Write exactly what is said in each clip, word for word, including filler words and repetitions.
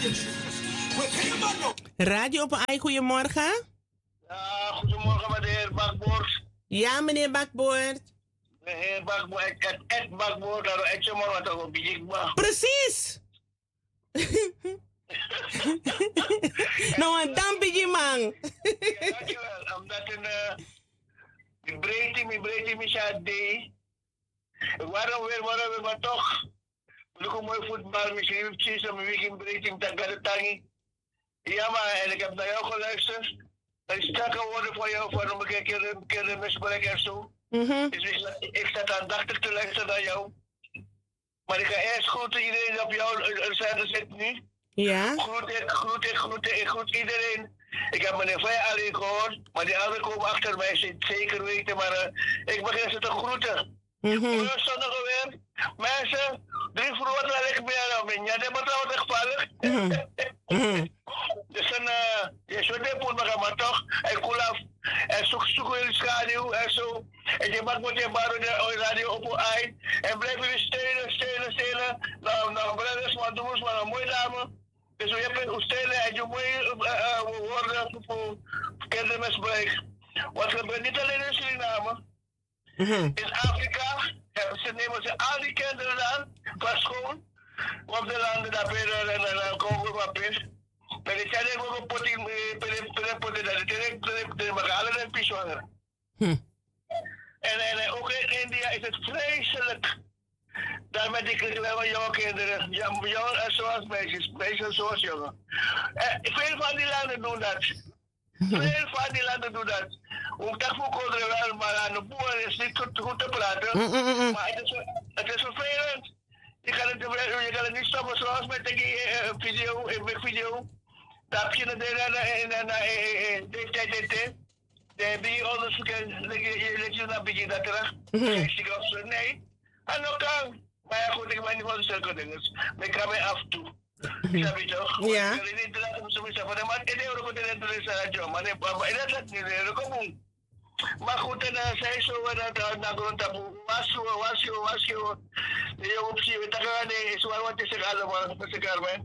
Radio op een goedemorgen. Ja, goedemorgen meneer Bakboord. Ja, meneer Bakboord. Meneer Bakboord, het het Bakboord, dat is je maar wat op je. Precies. Nou, een dampje man. Ja, dankjewel. Omdat een uh, breedte, mijn breedte, mijn shot day. Waarom weer, waarom weer, maar toch. Look hoe mooi voetbal, misschien heeft precies een weekend breedte, dat gaat het tangie. Ja, maar en ik heb naar jou geluisterd. Dat is sterke woorden voor jou, voor een keer, keer, keer een misbruik en zo. Mm-hmm. Dus ik, ik sta aandachtig te luisteren naar jou. Maar ik ga eerst groeten iedereen op jouw zender zit nu. Ja. Groet ik, groet ik, groet ik, ik groet iedereen. Ik heb meneer Vij alleen gehoord, maar die anderen komen achter mij, ze zeker weten. Maar uh, ik begin ze te groeten. Mm-hmm. Hoe is het nog weer? Mensen, drie vroeger laat ik meer aan mij. Ja, dat moet wel echt vallen. Mm-hmm. Dus een, uh, je zou dit moeten maar toch. En koel af. En zoek, zoek in de schaduw en zo. En je maakt met je baro de radio op je eind. En blijf je stelen, stelen, stelen. Nou, nou, brothers, maar doe eens maar een mooie dame. Dus je hebt stelen en je moet uh, worden voor kindermisbruik. Wat gebeurt niet alleen in Suriname. Mm-hmm. In Afrika, ze nemen ze al die kinderen aan, van school. Op de landen daar per en Congo, maar per. Maar ik zei dat we potten, per per potten dat het per per maar alle pisonnen. En en ook in India is het vreselijk. Daar met die kleine jonge kinderen, jongen en zoals meisjes, meisjes zoals jongen. Veel van die landen doen dat. Veel van die landen doen dat. Om dat voor konden wel, maar aan de boer is niet goed, goed te praten. Maar het is, het is vervelend. Je kan, het, je kan het niet stoppen zoals met die uh, video, een video. Daar heb je het in de tijd. De die onderzoeken, dat je een beetje dat terug. Nee. En ook kan. Maar ja, goed, ik ben niet van de zulke dingen. Maar ik ga mij af toe. Snap je toch? Ja. Ik ga niet laten zo zeggen. Maar ik denk dat het interessant is. Maar dat is niet. Kom. Maar goed, en uh, zij zo dat na grond taboe. Was je, was je, was je. Je optie, we zeggen nee, is waar wat is er allemaal, wat is er Carmen?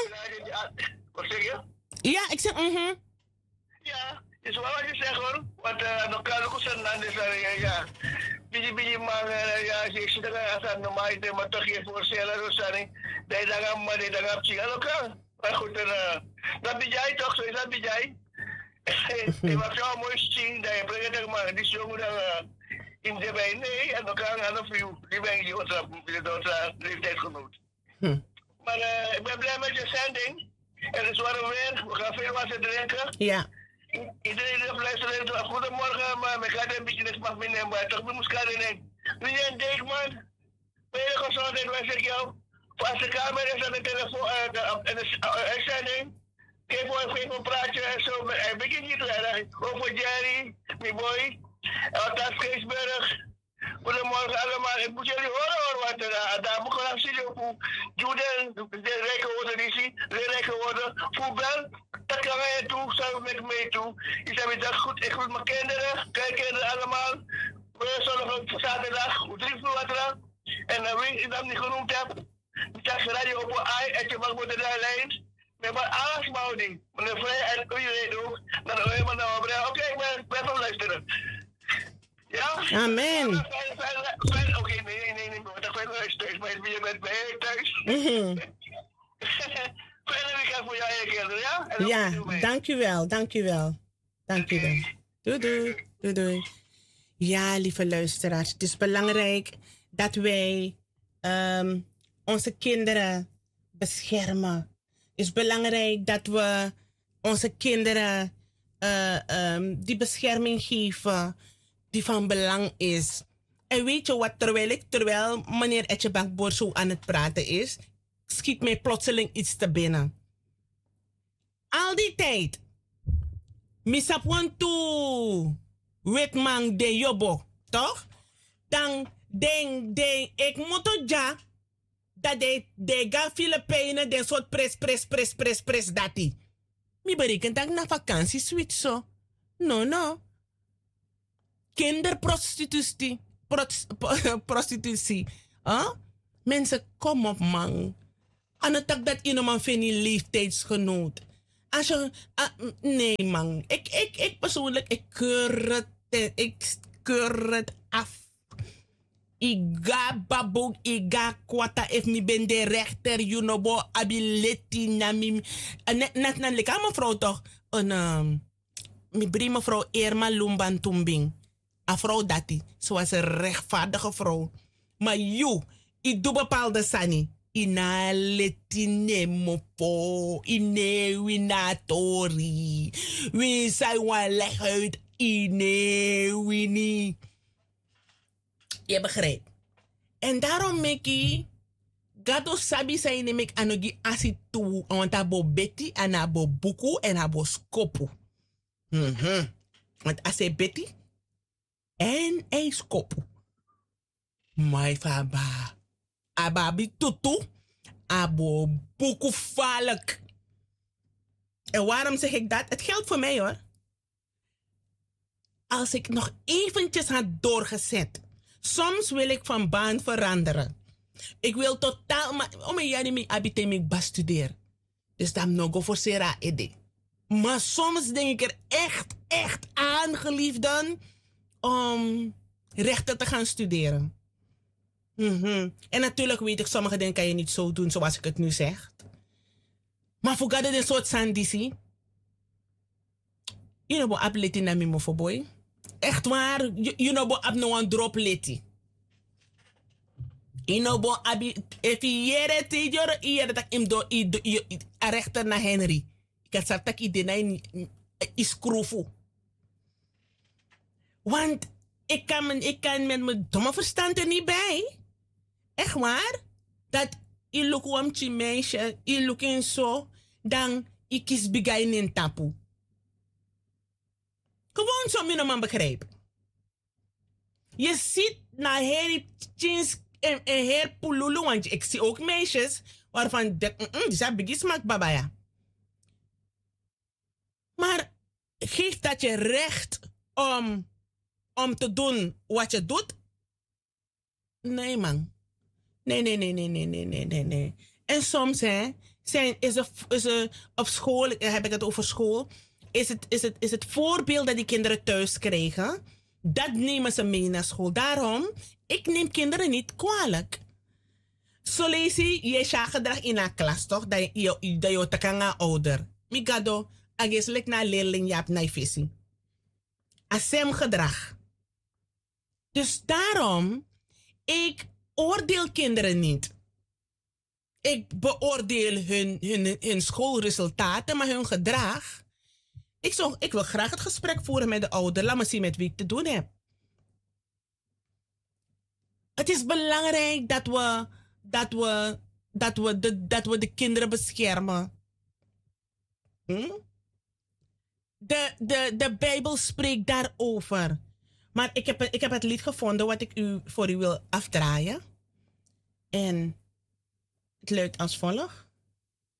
Wat zeg je? Ja, ik zeg mhm. Ja, is waar wat je zegt hoor. Want uh, nog kan ook zijn dan is er ja. Biji biji man, ja, je zit er als een normaal, maar toch je voorstellen zo zijn. Dat je dan aan, maar dat je dan aan het kan. Maar goed, en uh, dat ben jij toch, zo is dat ben jij. Ik was zo mooi zien dat je brengt maar die jongen dan in de bij nee en dan kan aan een view die ben je wat op de leeftijd genoemd. Maar uh, ik ben blij met je zending. En het is warm weer, we gaan veel water drinken. Ja. Iedereen die luistert, goedemorgen, maar ik ga een beetje de smaak meenemen, maar toch moet ik gaan in. Wie je denkt man, ben je gezondheid wens ik jou. Als de kamer is aan de telefoon en de uitzending. Ik wil even een praatje en zo. Ik begin niet te zeggen. Over Jerry, mijn boy. Althans Keesburg. Goedemorgen allemaal. Ik moet jullie horen hoor. Want uh, daar moet ik gaan zien op Juden. De rijke worden die zie. De rijke worden. Voetbal. Dat kan wij toe. Samen met mij toe. Ik zei dat goed. Ik groet mijn kinderen. Kleinkinderen allemaal. We zullen op zaterdag. Drie vloer wat lang. En uh, wie ik dat niet genoemd heb. Ik zeg radio op een ei. En je mag moeten daar lijn. Maar alles mag niet. Meneer Vrij en iedereen ook. Dan hoor je maar naar Oké, okay, ik ben, ben van luisteren. Ja? Amen. Ja, fijn, fijn, fijn. Oké, okay, nee, nee, nee, nee. Ik ben thuis. Maar je bent bij thuis. Fijne weekend voor jou en je kinderen, ja? En ja, dankjewel, dankjewel. Dankjewel. Okay. Doei, doei. Doei, doei. Ja, lieve luisteraars. Het is belangrijk dat wij um, onze kinderen beschermen. Het is belangrijk dat we onze kinderen uh, um, die bescherming geven die van belang is. En weet je wat, terwijl ik, terwijl meneer Etjebankboer zo aan het praten is, schiet mij plotseling iets te binnen. Al die tijd, misapwantu wetman de jobo, toch? Dan denk, denk, ik moet ja, dat de, de ga Filipijnen, de soort pres, pres, pres, pres, pres, dat die. Mi berekent dat na vakantie zoiets zo. No, no. Kinderprostitutie. Prost, prostitutie. Huh? Mensen, kom op man. En het tak dat iemand man vindt die leeftijdsgenoot. Als je, ah, nee man, ik, ik, ik persoonlijk, ik keur het, eh, ik keur het af. Ik ga baboek, ik ga kwata, if mi ben de rechter, you know, bo ability na mi. Net, net, net, ik aan mevrouw toch, een, um, mi brie mevrouw Irma Lumban Tumbing. Een vrouw dat die, ze was een rechtvaardige vrouw. Maar you, ik doe bepaalde sani. Ina letine mopo, ine winatori. Wie zei wan leg uit, ine wini. Je begrijpt. En daarom meki, gato sabi say ne mek anogi asitu, want abo beti, en abo buku, en abo skopu. Mhm. Want als hij beti, en hij skopu. My faba. Ababi tutu, abo buku valk. En waarom zeg ik dat? Het geldt voor mij hoor. Als ik nog eventjes had doorgezet. Soms wil ik van baan veranderen. Ik wil totaal, maar om een jaar niet abite me bestuderen. Dus dan nog go voor Sera Ede. Maar soms denk ik er echt, echt aan, geliefden, om rechten te gaan studeren. Mm-hmm. En natuurlijk weet ik, sommige dingen kan je niet zo doen zoals ik het nu zeg. Maar voor dat een soort sandisi. Je know, bo ableti na mimo voor boy. Echt waar, you, you know, bo ab no one drop leti. You know, bo abi, if je jere te jore, jere tak im do, i do, i a rechter na Henry. Ik had zat tak i denai is skrofu. Want ik kan, me, ik kan met mijn domme verstand er niet bij. Echt waar? Dat je look wamchi meisje, je look in zo, dan ik kies bigain in tapu. Gewoon zo min man begrijpen. Je ziet naar her chins en her pululu, want ik zie ook meisjes waarvan de, mm, mm, die zijn biggie smaak babaya. Maar geeft dat je recht om, om te doen wat je doet? Nee man. Nee, nee, nee, nee, nee, nee, nee, nee, nee. En soms hè, zijn, is er, is er op school, heb ik het over school, is het, is, het, is het voorbeeld dat die kinderen thuis krijgen, dat nemen ze mee naar school. Daarom, ik neem kinderen niet kwalijk. Zo lees je je gedrag in een klas, toch? Dat je dat je takanga ouder. Migado, ageselijk na leerling jaap na visie. Asem gedrag. Dus daarom, ik oordeel kinderen niet. Ik beoordeel hun, hun, hun schoolresultaten, maar hun gedrag. Ik, zou, ik wil graag het gesprek voeren met de ouder. Laat me zien met wie ik te doen heb. Het is belangrijk dat we, dat we, dat we, de, dat we de kinderen beschermen. Hm? De, de, de Bijbel spreekt daarover. Maar ik heb, ik heb het lied gevonden wat ik u, voor u wil afdraaien. En het luidt als volgt.